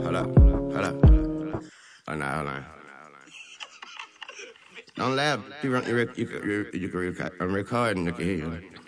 Hold up, hold up. Hold on. Don't laugh. You can record. I'm recording. You can hear you.